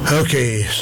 Okay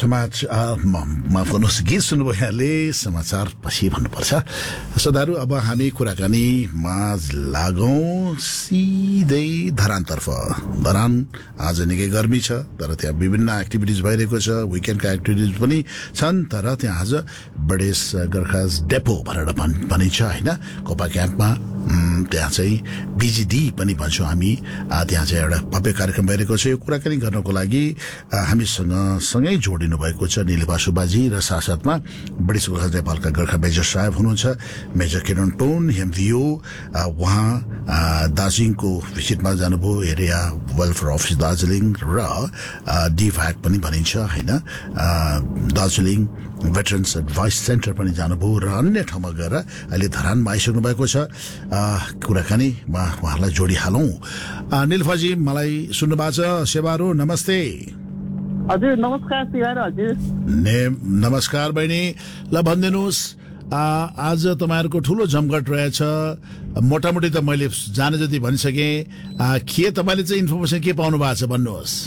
माफ गर्नुहोस् गीत सुन्नुभयो यहाँले समाचार पछि भन्नुपर्छ सदाहरू अब हामी कुराकानीमा लागौं सिधै धरानतर्फ धरान आज निकै गर्मी छ तर त्यहाँ विभिन्न एक्टिभिटिज भइरहेको छ विकेन्डका एक्टिभिटिज पनि छन् तर त्यहाँ आज बडेस गोर्खाज डेपो भनेर भनिन्छ हैन कोपा क्याम्पमा त्यहाँ चाहिँ बीजीडी पनि भन्छौं हामी त्यहाँ चाहिँ एउटा भव्य कार्यक्रम भइरहेको छ यो कुराकानी गर्नको लागि हामीसँग सँगै जोडिनु भएको छ नीलबा सुब्बाजी र साथसाथमा बडेस गोर्खा नेपालका गोर्खा मेजर साहेब हुनुहुन्छ मेजर किरण टोन हेमभियो उहाँ दार्जिलिङको भिजिटमा जानुभयो एरिया वेलफेयर अफिस दार्जिलिङ र डिभ्याट पनि भनिन्छ हैन दार्जिलिङ भेटरन्स एडभाइस सेन्टर पनि जानुभयो र अन्य ठाउँमा गएर अहिले धरानमा आइसक्नु भएको छ कुराकानीमा उहाँलाई जोडिहालौं नीलफाजी मलाई सुन्नुभएको छ सेवारो नमस्ते हजुर नमस्कार सिवार हजुर नमस्कार बहिनी ल भनिदिनुहोस् आज तपाईहरुको ठूलो जमघट रहेछ मोटामोटी त मैले जाने जति भनिसके के तपाईले चाहिँ इन्फर्मेसन के पाउनु भएको छ भन्नुहोस्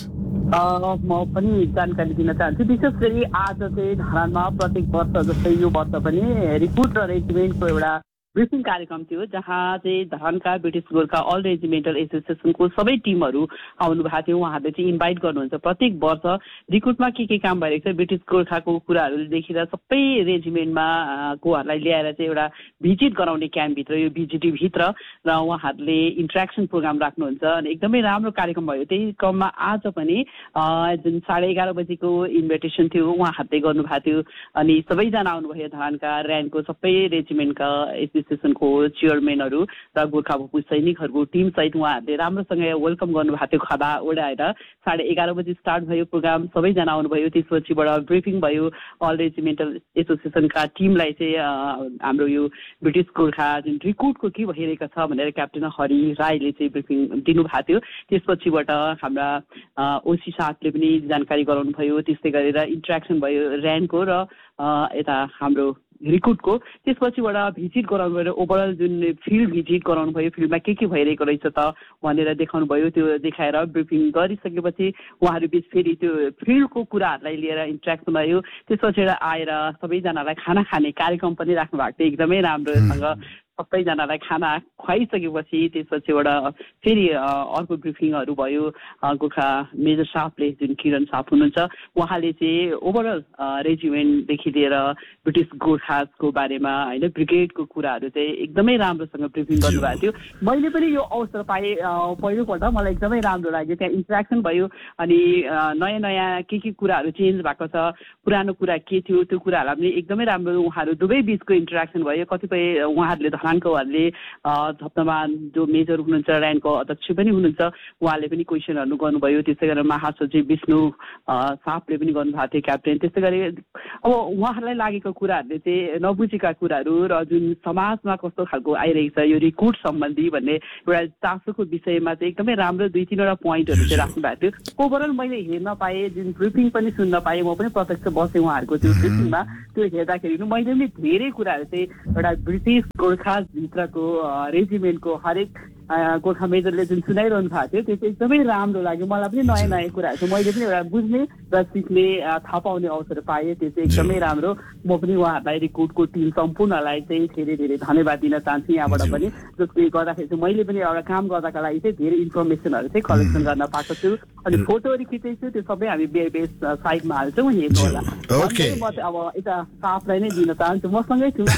म पनि जानकारी दिन चाहन्छु विशेष गरी आज चाहिँ धरानमा प्रत्येक वर्ष जस्तै यो वर्ष पनि रिक्रुट र रेजिमेन्टको एउटा ब्रिफिङ कार्यक्रम थियो जहाँ चाहिँ धरानका ब्रिटिश गोर्खा अल रेजिमेन्टल एसोसिएसनको सबै टिमहरू आउनु भएको थियो उहाँहरूले चाहिँ इन्भाइट गर्नुहुन्छ प्रत्येक वर्ष रिक्रुटमा के काम भइरहेको छ ब्रिटिश गोर्खाको कुराहरूदेखि र सबै रेजिमेन्टमा कोहरूलाई ल्याएर चाहिँ एउटा भिजिट गराउने क्याम्पभित्र यो बीजीटी भित्र र उहाँहरूले इन्ट्रेक्सन प्रोग्राम राख्नुहुन्छ अनि एकदमै राम्रो कार्यक्रम भयो त्यही क्रममा आज पनि जुन 11:30 बजेको इन्भिटेसन थियो उहाँहरूले गर्नुभएको थियो अनि सबैजना आउनुभयो धरानका र्यानको सबै रेजिमेन्टका एसोसिएसनको चेयरम्यानहरू र गोर्खा भूपू सैनिकहरूको टिम सहित उहाँहरूले राम्रोसँग वेलकम गर्नुभएको थियो खदा ओडाएर 11:30 बजे स्टार्ट भयो प्रोग्राम सबैजना आउनुभयो त्यसपछिबाट ब्रिफिङ भयो अल रेजिमेन्टल एसोसिएसनका टिमलाई चाहिँ हाम्रो यो ब्रिटिश गोर्खा जुन रिक्रुटको के भइरहेको छ भनेर क्याप्टेन हरि राईले चाहिँ ब्रिफिङ दिनुभएको थियो त्यसपछिबाट हाम्रा ओसी साथले पनि जानकारी गराउनु भयो त्यस्तै गरेर इन्ट्रेक्सन भयो र्यानको र यता हाम्रो रिक्रुटको त्यसपछिबाट भिजिट गराउनु भयो ओभरअल जुन फिल्ड भिजिट गराउनु भयो फिल्डमा के भइरहेको रहेछ त भनेर देखाउनु भयो त्यो देखाएर ब्रिफिङ गरिसकेपछि उहाँहरू बीच फेरि त्यो फिल्डको कुराहरूलाई लिएर इन्ट्रेक्सन भयो त्यसपछि आएर सबैजनालाई खाना खाने कार्यक्रम पनि राख्नु भएको थियो एकदमै राम्रोसँग सबैजनालाई खाना खुवाइसकेपछि त्यसपछिबाट फेरि अर्को ब्रिफिङहरू भयो गोर्खा मेजर साहबले जुन किरण साहब हुनुहुन्छ उहाँले चाहिँ ओभरअल रेजिमेन्टदेखि लिएर ब्रिटिश गोर्खाको बारेमा होइन ब्रिगेडको कुराहरू चाहिँ एकदमै राम्रोसँग ब्रिफिङ गर्नुभएको थियो मैले पनि यो अवसर पाएँ पहिलोपल्ट मलाई एकदमै राम्रो लाग्यो त्यहाँ इन्ट्रेक्सन भयो अनि नयाँ नयाँ के कुराहरू चेन्ज भएको छ पुरानो कुरा के थियो त्यो कुराहरूलाई पनि एकदमै राम्रो उहाँहरू दुवै बिचको इन्ट्रेक्सन भयो कतिपय उहाँहरूले धरानकोहरूले धप्तमान जो मेजर हुनुहुन्छ र्यानको अध्यक्ष पनि हुनुहुन्छ उहाँले पनि क्वेसनहरू गर्नुभयो त्यसै गरेर महासचिव विष्णु साहबले पनि गर्नुभएको थियो क्याप्टेन त्यस्तै गरी अब उहाँहरूलाई लागेको कुराहरूले चाहिँ नबुझेका कुराहरू र जुन समाजमा कस्तो खालको आइरहेको छ यो रिक्रुट सम्बन्धी भन्ने एउटा चासोको विषयमा चाहिँ एकदमै राम्रो 2-3वटा पोइन्टहरू चाहिँ राख्नु भएको थियो ओभरअल मैले हेर्न पाएँ जुन ब्रिफिङ पनि सुन्न पाएँ म पनि प्रत्यक्ष बसेँ उहाँहरूको त्यो ब्रिफिङमा त्यो हेर्दाखेरि मैले पनि धेरै कुराहरू चाहिँ एउटा ब्रिटिश गोर्खा भित्रको रेजिमेन्टको हरेक गोर्खा मेजरले जुन सुनाइरहनु भएको थियो त्यो चाहिँ एकदमै राम्रो लाग्यो मलाई पनि नयाँ नयाँ कुराहरू चाहिँ मैले पनि एउटा बुझ्ने र सिक्ने थाहा पाउने अवसर पाएँ त्यो चाहिँ एकदमै राम्रो म पनि उहाँहरूलाई रिक्रुटको टिम सम्पूर्णलाई चाहिँ धेरै धेरै धन्यवाद दिन चाहन्छु यहाँबाट पनि जसले गर्दाखेरि चाहिँ मैले पनि एउटा काम गर्दाका लागि चाहिँ धेरै इन्फर्मेसनहरू चाहिँ कलेक्सन गर्न पाएको छु अनि फोटोहरू खिचेको छु त्यो सबै हामी बेस साइडमा हाल्छौँ हेर्नु होला म चाहिँ अब यता स्टाफलाई नै दिन चाहन्छु मसँगै छु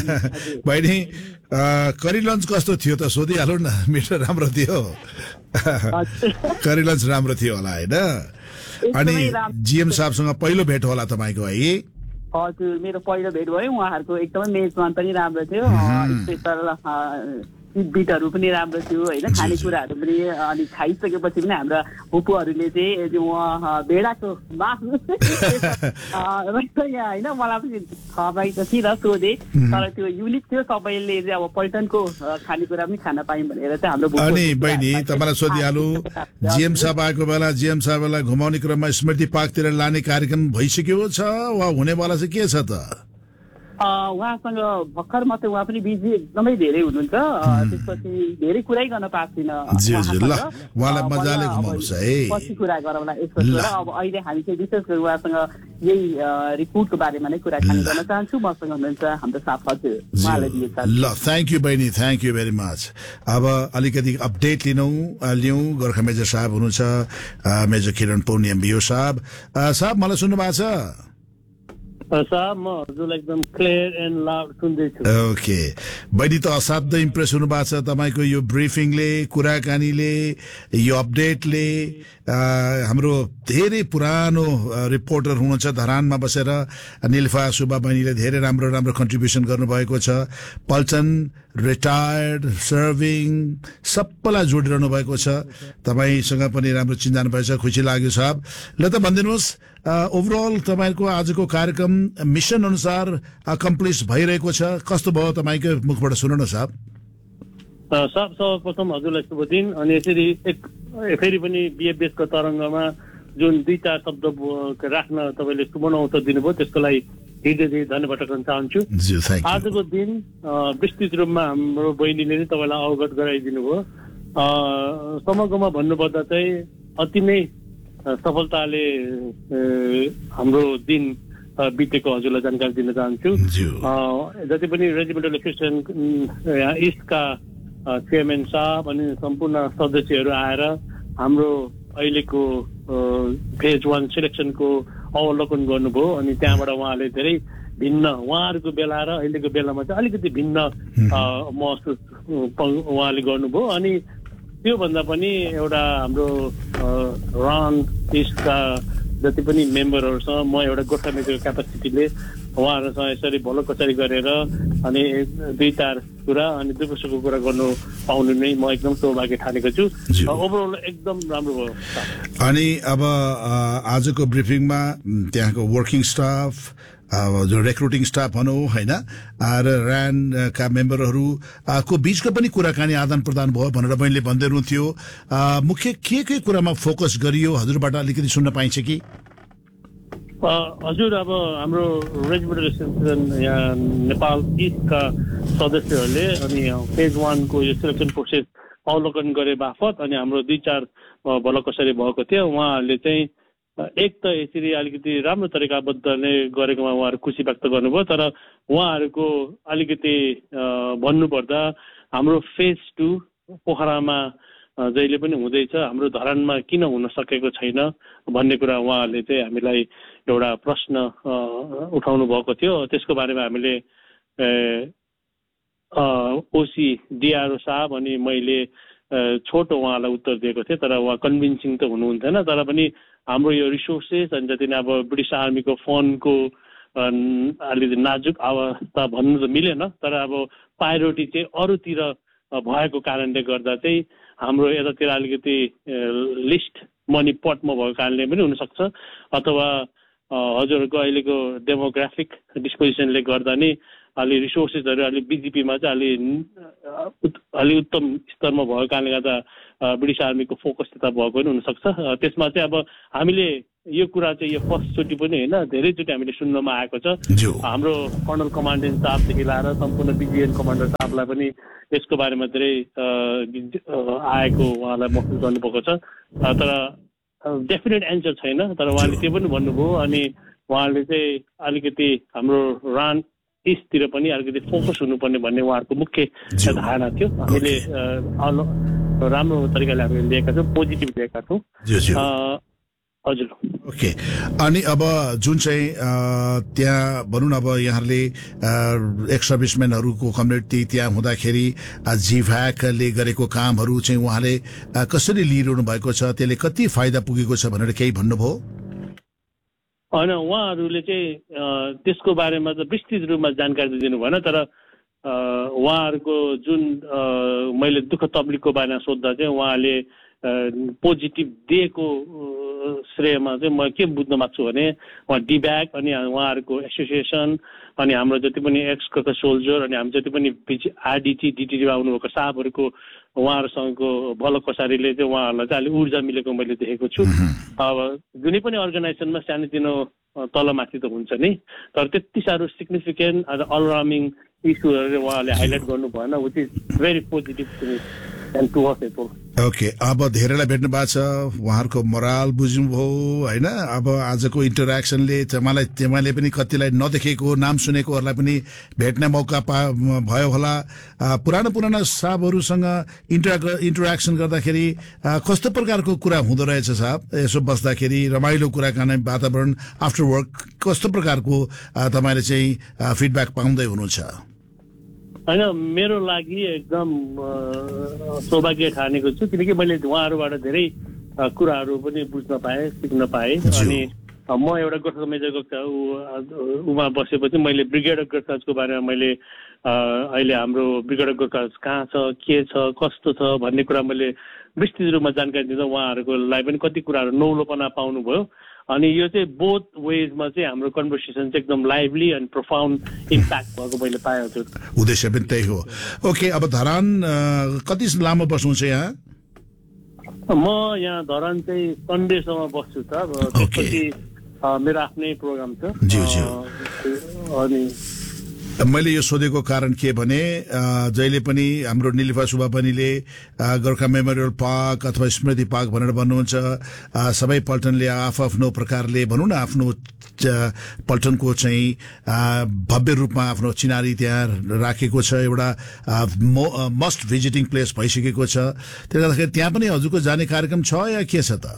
बहिनी करी लन्च कस्तो थियो त सोधिहालौ न मिठो राम्रो थियो करी लन्च राम्रो थियो होला होइन अनि जीएम साहबसँग पहिलो भेट होला तपाईँको है हजुर मेरो पहिलो भेट भयो उहाँहरूको एकदमै मेजबान पनि राम्रो थियो स्पेसल बिटहरू पनि राम्रो थियो होइन खानेकुराहरू पनि अनि खाइसकेपछि पनि हाम्रा भुपूहरूले चाहिँ भेडाको मासु यहाँ होइन मलाई पनि थाहा पाइ त थिएन सोधेँ तर त्यो युनिक थियो सबैले चाहिँ अब पल्टनको खानेकुरा पनि खान पायौँ भनेर चाहिँ हाम्रो अनि बहिनी तपाईँलाई सोधिहालु जीएम साहब आएको बेला जीएम साहबलाई घुमाउने क्रममा स्मृति पार्कतिर लाने कार्यक्रम भइसक्यो छ वा हुनेवाला चाहिँ के छ त उहाँसँग भर्खर मात्रै उहाँ पनि बिजी एकदमै धेरै हुनुहुन्छ त्यसपछि धेरै कुरै गर्न पार्थिन उहाँलाई मजाले घुमाउनुहोस् है पछि कुरा गरौँला यसपछि अब अहिले हामी चाहिँ विशेष गरी उहाँसँग यही रिपोर्टको बारेमा नै कुराकानी गर्न चाहन्छु मसँग हुनुहुन्छ हाम्रो साथ हजुर उहाँलाई दिएछ ल थ्याङ्क यू बहिनी थ्याङ्क यू भेरी मच अब अलिकति अपडेट लिउँ गोर्खा मेजर साहब हुनुहुन्छ मेजर किरण पौनी एमबिओ साहब मलाई सुन्नु भएको छ साहब म हजुरलाई एकदम क्लियर एन्ड लाउड सुन्दैछु ओके बहिनी त असाध्यै इम्प्रेस हुनु भएको छ तपाईँको यो ब्रिफिङले कुराकानीले यो अपडेटले हाम्रो धेरै पुरानो रिपोर्टर हुनुहुन्छ धरानमा बसेर निलफा सुब्बा बहिनीले धेरै राम्रो राम्रो कन्ट्रिब्युसन गर्नुभएको छ पल्टन रिटायर्ड सर्भिङ सबैलाई जोडिरहनु भएको छ तपाईँसँग पनि राम्रो चिन्जान भएछ खुसी लाग्यो साहब ल त भनिदिनुहोस् ओभरअल तपाईँको आजको कार्यक्रम मिशन अनुसार अकम्प्लिस भइरहेको छ कस्तो भयो तपाईँको मुखबाट सुन्नु न साहब सर्वप्रथम हजुरलाई शुभ दिन अनि यसरी फेरि पनि बिएफएसको तरङ्गमा जुन 2-4 शब्द राख्न तपाईँले सुमन अवसर दिनुभयो त्यसको लागि हृदयदेखि धन्यवाद गर्न चाहन्छु आजको दिन विस्तृत रूपमा हाम्रो बहिनीले नै तपाईँलाई अवगत गराइदिनु भयो समग्रमा भन्नुपर्दा चाहिँ अति नै सफलताले हाम्रो दिन बितेको हजुरलाई जानकारी दिन चाहन्छु जति पनि रेजिमेन्टल एसोसिएसन इस्टका चेयरम्यान साहब अनि सम्पूर्ण सदस्यहरू आएर हाम्रो अहिलेको फेज 1 सिलेक्सनको अवलोकन गर्नुभयो अनि त्यहाँबाट उहाँले धेरै भिन्न उहाँहरूको बेला र अहिलेको बेलामा चाहिँ अलिकति भिन्न महसुस उहाँले गर्नुभयो अनि त्योभन्दा पनि एउटा हाम्रो रन इस्टका जति पनि मेम्बरहरूसँग म एउटा गोर्खा मेजरको क्यापासिटीले उहाँहरूसँग यसरी भलो कचारी गरेर अनि 2-4 कुरा अनि दुःखसुखको कुरा गर्नु पाउनु नै म एकदम सौभाग्य ठानेको छु ओभरअल एकदम राम्रो भयो अनि अब आजको ब्रिफिङमा त्यहाँको वर्किङ स्टाफ जो रिक्रुटिङ स्टाफ भनौँ होइन र र्यानका मेम्बरहरू को बीचको पनि कुराकानी आदान प्रदान भयो भनेर बहिनीले भन्दै हुनुहुन्थ्यो मुख्य के कुरामा फोकस गरियो हजुरबाट अलिकति सुन्न पाइन्छ कि हजुर अब हाम्रो रेजिमेन्टल एसोसिएसन यहाँ नेपाल इस्टका सदस्यहरूले अनि फेज 1 को यो सिलेक्सन प्रोसेस अवलोकन गरे बापत अनि हाम्रो 2-4 भलो कसरी भएको थियो उहाँहरूले चाहिँ एक त यसरी अलिकति राम्रो तरिकाबद्धले गरेकोमा उहाँहरू खुसी व्यक्त गर्नुभयो तर उहाँहरूको अलिकति भन्नुपर्दा हाम्रो फेज 2 पोखरामा जहिले पनि हुँदैछ हाम्रो धरानमा किन हुन सकेको छैन भन्ने कुरा उहाँहरूले चाहिँ हामीलाई एउटा प्रश्न उठाउनु भएको थियो त्यसको बारेमा हामीले ओसी डिआरओ साहब अनि मैले छोटो उहाँलाई उत्तर दिएको थिएँ तर उहाँ कन्भिन्सिङ त हुनुहुन्थेन तर पनि हाम्रो यो रिसोर्सेस अनि जति नै अब ब्रिटिस आर्मीको फन्डको अलिकति नाजुक अवस्था भन्नु त मिलेन तर अब प्रायोरिटी चाहिँ अरूतिर भएको कारणले गर्दा चाहिँ हाम्रो यतातिर अलिकति लिस्ट मनी पटमा भएको कारणले पनि हुनसक्छ अथवा हजुरहरूको अहिलेको डेमोग्राफिक डिस्पोजिसनले गर्दा नि अलि रिसोर्सेसहरू अलि बिजिपीमा चाहिँ अलि उत्तम स्तरमा भएको कारणले गर्दा ब्रिटिस आर्मीको फोकस त्यता भएको पनि हुनसक्छ त्यसमा चाहिँ अब हामीले यो कुरा चाहिँ यो फर्स्टचोटि पनि होइन धेरैचोटि हामीले सुन्नमा आएको छ हाम्रो कर्नल कमान्डेन्ट स्टाफदेखि लाएर सम्पूर्ण बिजिएन कमान्डर स्टाफलाई पनि यसको बारेमा धेरै आएको उहाँलाई महसुस गर्नुभएको छ तर डेफिनेट एन्सर छैन तर उहाँले त्यो पनि भन्नुभयो अनि उहाँले चाहिँ अलिकति हाम्रो रान इस्टतिर पनि अलिकति फोकस हुनुपर्ने भन्ने उहाँहरूको मुख्य धारणा थियो हामीले राम्रो तरिकाले हामीले लिएका छौँ पोजिटिभ लिएका छौँ हजुर ओके अनि अब जुन चाहिँ त्यहाँ भनौँ न अब यहाँहरूले एक्स सर्भिसम्यानहरूको कम्युनिटी त्यहाँ हुँदाखेरि जिभ्याकले गरेको कामहरू चाहिँ उहाँले कसरी लिइरहनु भएको छ त्यसले कति फाइदा पुगेको छ भनेर केही भन्नुभयो होइन उहाँहरूले चाहिँ त्यसको बारेमा त विस्तृत रूपमा जानकारी दिनु भएन तर उहाँहरूको जुन मैले दुःख तब्लिगको बारेमा सोद्धा चाहिँ उहाँले पोजिटिभ दिएको श्रेयमा चाहिँ म के बुझ्न माग्छु भने उहाँ डिब्याक अनि उहाँहरूको एसोसिएसन अनि हाम्रो जति पनि एक्सको सोल्जर अनि हाम्रो जति पनि आरडिटी डिटिटीमा आउनुभएको साहबहरूको उहाँहरूसँगको भलो कसारीले चाहिँ उहाँहरूलाई चाहिँ अलिक ऊर्जा मिलेको मैले देखेको छु अब जुनै पनि अर्गनाइजेसनमा सानोतिनो तलमाथि त हुन्छ नि, तर त्यति साह्रो सिग्निफिकेन्ट अलराउन्डिङ इस्युहरू उहाँले हाइलाइट गर्नु भएन, which is very positive to me and to us as well. Okay, अब धेरैलाई भेट्नु भएको छ, उहाँहरूको मोराल बुझ्नुभयो होइन। अब आजको इन्टरेक्सनले तपाईँले पनि कतिलाई नदेखेको नाम सुनेकोहरूलाई पनि भेट्ने मौका भयो होला। पुराना साहबहरूसँग इन्टरेक्सन गर्दाखेरि कस्तो प्रकारको कुरा हुँदो रहेछ साहब? यसो बस्दाखेरि रमाइलो कुराकानी वातावरण आफ्टर वर्क कस्तो प्रकारको तपाईँले चाहिँ फिडब्याक पाउँदै हुनुहुन्छ? होइन, मेरो लागि एकदम सौभाग्य ठानेको छु, किनकि मैले उहाँहरूबाट धेरै कुराहरू पनि बुझ्न पाएँ, सिक्न पाएँ। अनि म एउटा गोर्खा मेजर उमा बसेपछि मैले ब्रिगेड अफ गोर्खाजको बारेमा मैले अहिले हाम्रो ब्रिगेड अफ गोर्खाज कहाँ छ, के छ, कस्तो छ भन्ने कुरा मैले विस्तृत रूपमा जानकारी दिँदा उहाँहरूको लागि पनि कति कुराहरू नौलोपना पाउनुभयो। अनि यो चाहिँ बोथ वेजमा चाहिँ हाम्रो कन्भर्सेसन चाहिँ एकदम लाइभली एन्ड प्रोफाउन्ड इम्प्याक्ट भएको मैले पाएँ हजुर। उद्देश्य पनि त्यही हो। ओके, अब धरान कति लामो बस्नुहुन्छ यहाँ? म यहाँ धरान चाहिँ सन्डेसम्म बस्छु त, त्यसपछि मेरो आफ्नै प्रोग्राम छ। अनि मैले यो सोधेको कारण के भने जहिले पनि हाम्रो निलिफा सुब्बाबनीले गोर्खा मेमोरियल पार्क अथवा स्मृति पार्क भनेर भन्नुहुन्छ, सबै पल्टनले आफ्नो प्रकारले भनौँ न आफ्नो पल्टनको चाहिँ भव्य रूपमा आफ्नो चिनारी त्यहाँ राखेको छ, एउटा मस्ट भिजिटिङ प्लेस भइसकेको छ। त्यसले गर्दाखेरि त्यहाँ पनि हजुरको जाने कार्यक्रम छ या के छ त?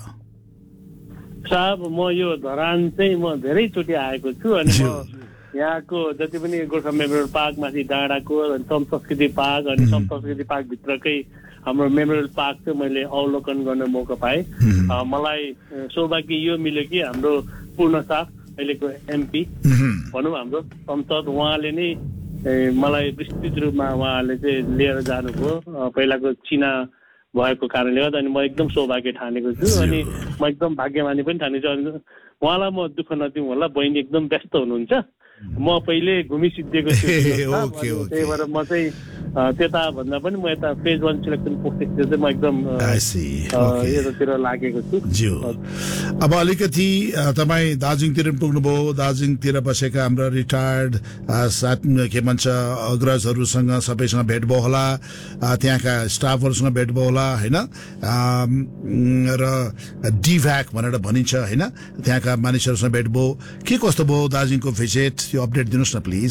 साहब, म यो धरान चाहिँ म धेरैचोटि आएको छु। अनि यहाँको जति पनि गोर्खा मेमोरियल पार्क माथि डाँडाको सम संस्कृति पार्क अनि सम संस्कृति पार्क भित्रकै हाम्रो मेमोरियल पार्क चाहिँ मैले अवलोकन गर्ने मौका पाएँ। मलाई सौभाग्य यो मिल्यो कि हाम्रो पूर्ण साथ अहिलेको एमपी भनौँ हाम्रो संसद, उहाँले नै मलाई विस्तृत रूपमा उहाँले चाहिँ लिएर जानुभयो पहिलाको चिना भएको कारणले गर्दा। अनि म एकदम सौभाग्य ठानेको छु अनि म एकदम भाग्यमानी पनि ठानेको छु। अनि उहाँलाई म दुःख नदिउँ होला, बहिनी एकदम व्यस्त हुनुहुन्छ, म पहिले घुमिसिद्धिएको छु, त्यही भएर म चाहिँ त्यता भन्दा पनि म यता फेज 1 सिलेक्सन प्रोसेसतिर चाहिँ म एकदम यतातिर लागेको छु। अब अलिकति तपाईँ दार्जिलिङतिर पुग्नुभयो, दार्जिलिङतिर बसेका हाम्रा रिटायर्ड साथ के भन्छ अग्रजहरूसँग सबैसँग भेट भयो होला, त्यहाँका स्टाफहरूसँग भेट भयो होला होइन, र डिभ्याक भनेर भनिन्छ होइन, त्यहाँका मानिसहरूसँग भेट भयो। के कस्तो भयो दार्जिलिङको भिजिट, यो अपडेट दिनुहोस् न प्लिज।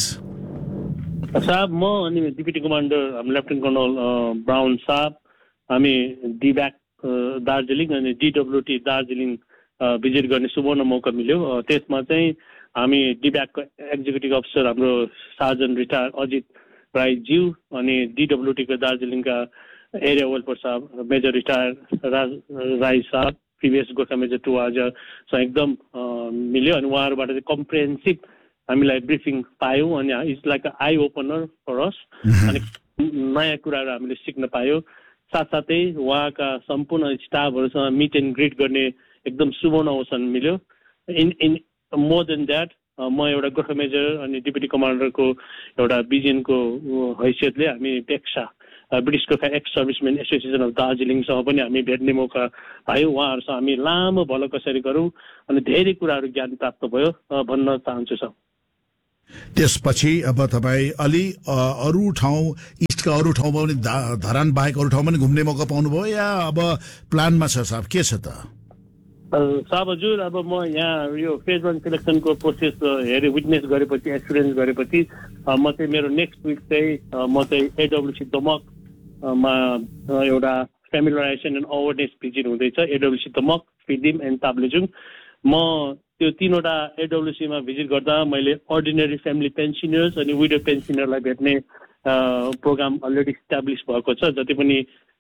साहब, म अनि deputy commander lieutenant colonel brown साहब हामी डिब्याक दार्जिलिङ अनि डिडब्ल्युटी दार्जिलिङ भिजिट गर्ने सुवर्ण मौका मिल्यो। त्यसमा चाहिँ हामी डिब्याकको एक्जिक्युटिभ अफिसर हाम्रो सार्जन रिटायर अजित राईज्यू अनि डिडब्ल्युटीको दार्जिलिङका एरिया वेलफेयर साहब मेजर रिटायर राई साहब प्रिभियस गोर्खा मेजर 2 आजसँग एकदम मिल्यो। अनि उहाँहरूबाट चाहिँ कम्प्रिहेन्सिभ हामीलाई ब्रिफिङ पायौँ अनि it's like a eye opener for अस। अनि नयाँ कुराहरू हामीले सिक्न पायौँ। साथसाथै उहाँका सम्पूर्ण स्टाफहरूसँग मिट एन्ड ग्रिट गर्ने एकदम सुवर्ण अवसर मिल्यो। इन मोर देन द्याट म एउटा गोर्खा मेजर अनि डिप्युटी कमान्डरको एउटा बिजिनको हैसियतले हामी पेक्सा British Gorkha x servicemen association of दार्जिलिङसँग पनि हामी भेट्ने मौका पायौँ। उहाँहरूसँग हामी लामो भलो कसरी गरौँ अनि धेरै कुराहरू ज्ञान प्राप्त भयो भन्न चाहन्छु सर। त्यसपछि अब तपाईँ अलि अरू ठाउँ इस्टका अरू ठाउँमा पनि धरान बाहेक अरू ठाउँमा पनि घुम्ने मौका पाउनुभयो या अब प्लानमा छ साहब, के छ त? साहब हजुर, अब म यहाँ यो फेज 1 सिलेक्सनको प्रोसेस हेरेँ, विटनेस गरेपछि एक्सपिरियन्स गरेपछि म चाहिँ मेरो नेक्स्ट विक चाहिँ म चाहिँ एडब्ल्युसी दमकमा एउटा फेमिलराइजेसन एन्ड अवेरनेस भिजिट हुँदैछ। एडब्ल्युसी दमक, फिदिम एन्ड ताप्लेजुङ। म त्यो 3वटा एडब्ल्युसीमा भिजिट गर्दा मैले अर्डिनरी फ्यामिली पेन्सनर्स अनि विडो पेन्सनरलाई भेट्ने प्रोग्राम अलरेडी इस्टाब्लिस भएको छ। जति पनि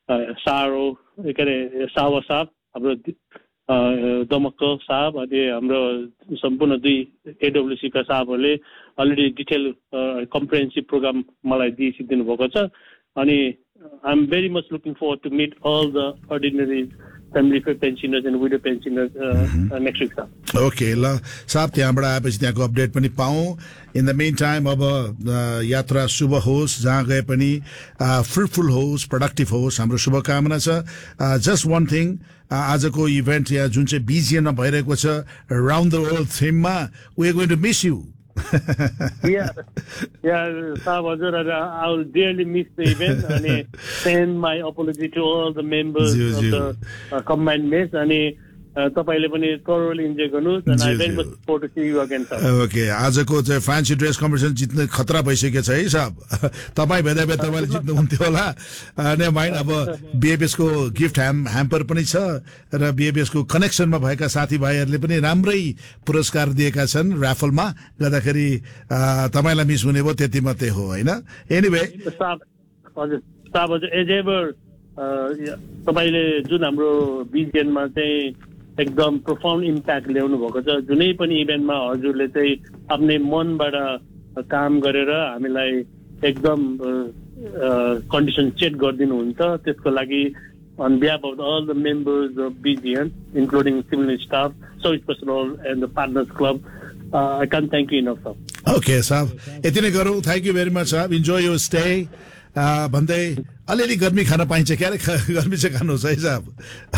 सावा साहब हाम्रो दमकको साहब अनि हाम्रो सम्पूर्ण 2 एडब्ल्युसीका साहबहरूले अलरेडी डिटेल कम्प्रिहेन्सिभ प्रोग्राम मलाई दिइदिनु भएको छ। अनि I am very much looking forward to meet all the ordinary family pensioners and widow pensioners next week, sir. Okay ल साहब त्यहाँबाट आएपछि त्यहाँको अपडेट पनि पाऊँ इन द मेन टाइम अब यात्रा शुभ होस् जहाँ गए पनि फ्रुटफुल होस् प्रोडक्टिभ होस् हाम्रो शुभकामना छ जस्ट वान थिङ आजको इभेन्ट या जुन चाहिँ बिजिएनमा भइरहेको छ round the world थीममा we are going to miss you Yeah, Saab Hazur, I'll dearly miss the event and send my apology to all the members of the combined mess and तपाईले पनि thoroughly enjoy गर्नुस् and I very much look forward to see you again, sir. Okay, आजको चाहिँ fancy dress competition जित्ने खतरा भइसकेको छ है साहब तपाई भेदा तपाईले जित्नु हुन्थ्यो होला अनि माइन्ड अब बीएबीएस को गिफ्ट ह्याम्पर पनि छ र बीएबीएस को कनेक्सनमा भएका साथीभाइहरुले पनि राम्रै पुरस्कार दिएका छन् राफलमा गर्दाखेरि तपाईलाई मिस हुने भयो त्यति मात्रै हो हैन एनीवे साहब एज एभर तपाईले जुन हाम्रो बिजिएनमा चाहिँ एकदम प्रोफाउन्ड इम्प्याक्ट ल्याउनु भएको छ जुनै पनि इभेन्टमा हजुरले चाहिँ आफ्नै मनबाट काम गरेर हामीलाई एकदम कन्डिसन सेट गरिदिनु हुन्छ त्यसको लागि on behalf of all the members of BGN including civil staff service personnel and the partners club I can't thank you enough, sir. Okay, sir. यति नै गरौँ. Thank you very much, sir. Enjoy your stay. भन्दै अलिअलि गर्मी खान पाइन्छ क्यारे गर्मी चाहिँ खानुहोस् है साहब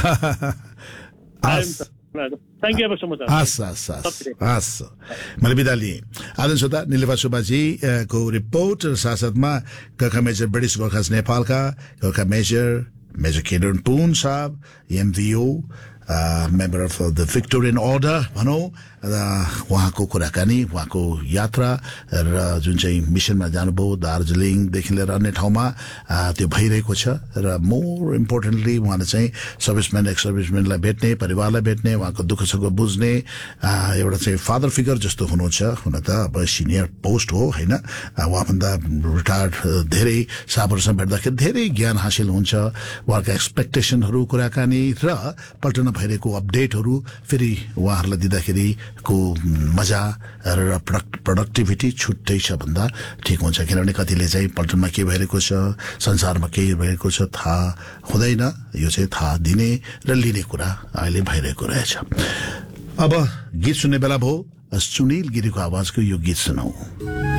Thank you ever so much. हस् मैले बिदा लिएँ आदरणीय श्रोता निलेफा सुब्बाजी को रिपोर्ट साथसाथमा गोर्खा मेजर ब्रिटिश गोर्खास नेपालका गोर्खा मेजर केडन पुन साहब एमभीओ member of the Victorian Order भनौं उहाँको कुराकानी उहाँको यात्रा र जुन चाहिँ मिसनमा जानुभयो दार्जिलिङ देखि लिएर अन्य ठाउँमा त्यो भइरहेको छ र मोर इम्पोर्टेन्टली उहाँले चाहिँ सर्भिसम्यान एक्स सर्भिसम्यानलाई भेट्ने परिवारलाई भेट्ने उहाँको दुःख सुख बुझ्ने एउटा चाहिँ फादर फिगर जस्तो हुनुहुन्छ हुन त अब सिनियर पोस्ट हो हैन उहाँभन्दा रिटायर्ड धेरै साहबहरुसँग भेट्दाखेरि धेरै ज्ञान हासिल हुन्छ उहाँका एक्सपेक्टेसनहरु कुराकानी र पल्टन भइरहेको अपडेटहरु फेरि उहाँहरुलाई दिँदाखेरि को मजा र प्रोडक्टिभिटी छुट्टै छ भन्दा ठीक हुन्छ किनभने कतिले चाहिँ पल्टनमा के भइरहेको छ संसारमा के भइरहेको छ थाहा हुँदैन यो चाहिँ थाहा दिने र लिने कुरा अहिले भइरहेको रहेछ अब गीत सुन्ने बेला भयो सुनिल गिरीको आवाजको यो गीत सुनौ